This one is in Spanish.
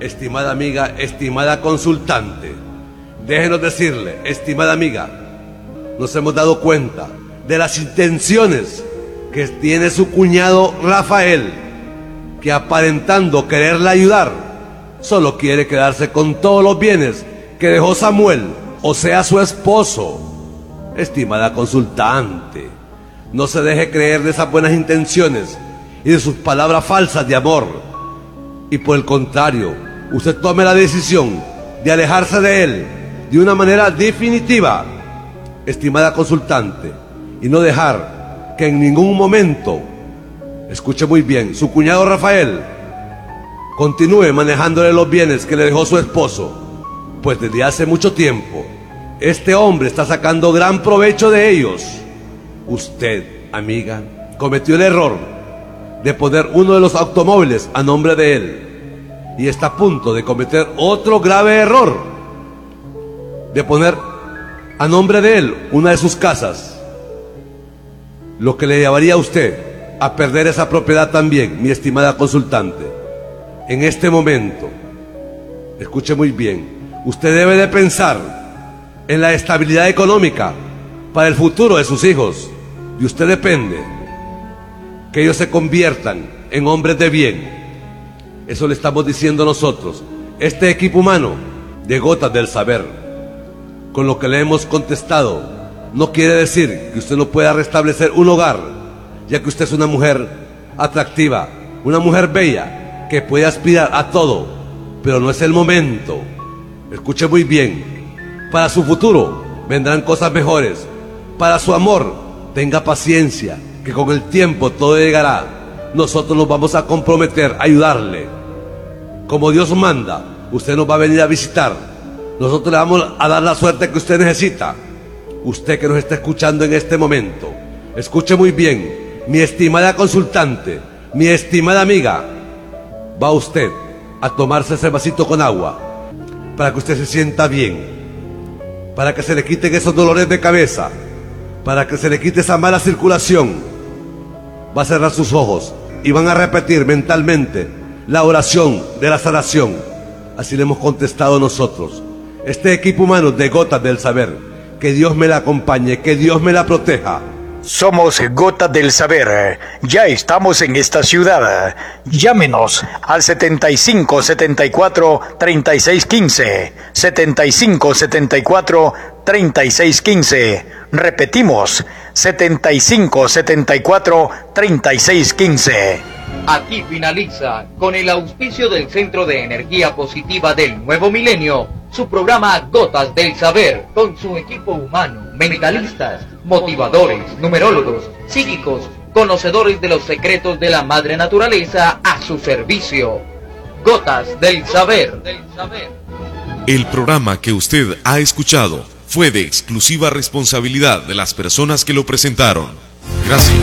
estimada amiga, estimada consultante, déjenos decirle, estimada amiga, nos hemos dado cuenta de las intenciones que tiene su cuñado Rafael, que aparentando quererla ayudar, solo quiere quedarse con todos los bienes que dejó Samuel, o sea su esposo. Estimada consultante, no se deje creer de esas buenas intenciones y de sus palabras falsas de amor, y por el contrario, usted tome la decisión de alejarse de él de una manera definitiva, estimada consultante, y no dejar que en ningún momento, escuche muy bien, su cuñado Rafael continúe manejándole los bienes que le dejó su esposo, pues desde hace mucho tiempo este hombre está sacando gran provecho de ellos. Usted, amiga, cometió el error de poner uno de los automóviles a nombre de él y está a punto de cometer otro grave error de poner a nombre de él una de sus casas, lo que le llevaría a usted a perder esa propiedad también, mi estimada consultante. En este momento, escuche muy bien, usted debe de pensar en la estabilidad económica para el futuro de sus hijos. De usted depende que ellos se conviertan en hombres de bien. Eso le estamos diciendo nosotros, este equipo humano de Gotas del Saber. Con lo que le hemos contestado, no quiere decir que usted no pueda restablecer un hogar, ya que usted es una mujer atractiva, una mujer bella, que puede aspirar a todo, pero no es el momento. Escuche muy bien, para su futuro vendrán cosas mejores. Para su amor, tenga paciencia, que con el tiempo todo llegará. Nosotros nos vamos a comprometer a ayudarle. Como Dios manda, usted nos va a venir a visitar. Nosotros le vamos a dar la suerte que usted necesita. Usted que nos está escuchando en este momento, escuche muy bien, mi estimada consultante, mi estimada amiga, va usted a tomarse ese vasito con agua para que usted se sienta bien, para que se le quiten esos dolores de cabeza, para que se le quite esa mala circulación. Va a cerrar sus ojos y van a repetir mentalmente la oración de la sanación. Así le hemos contestado nosotros, este equipo humano de Gotas del Saber. Que Dios me la acompañe, que Dios me la proteja. Somos Gotas del Saber, ya estamos en esta ciudad. Llámenos al 75 74 36 15, 75 74 36 15. Repetimos, 75 74 36 15. Aquí finaliza, con el auspicio del Centro de Energía Positiva del Nuevo Milenio, su programa Gotas del Saber, con su equipo humano, mentalistas, motivadores, numerólogos, psíquicos, conocedores de los secretos de la madre naturaleza a su servicio. Gotas del Saber. El programa que usted ha escuchado fue de exclusiva responsabilidad de las personas que lo presentaron. Gracias.